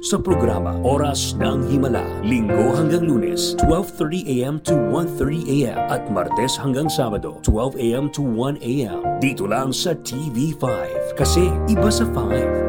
sa programa Oras ng Himala, Linggo hanggang Lunes, 12:30 a.m. to 1:30 a.m. at Martes hanggang Sabado, 12 a.m. to 1 a.m. Dito lang sa TV5. Kasi iba sa 5.